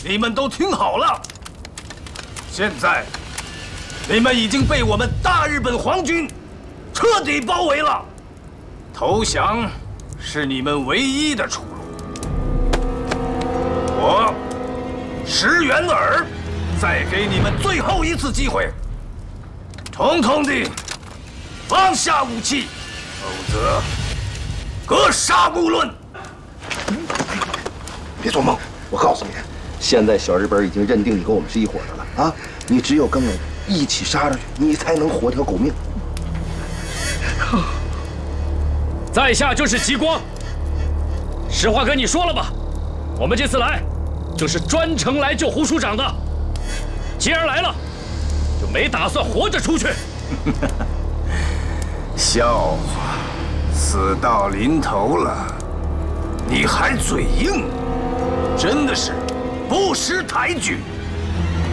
你们都听好了，现在你们已经被我们大日本皇军彻底包围了，投降是你们唯一的出路。我石原尔再给你们最后一次机会，统统地放下武器，否则格杀勿论。 别做梦！我告诉你，现在小日本已经认定你跟我们是一伙的了啊！你只有跟我一起杀上去，你才能活条狗命。 在下就是极光。实话跟你说了吧，我们这次来，就是专程来救胡署长的。既然来了，就没打算活着出去。 笑话，死到临头了，你还嘴硬，真的是不识抬举。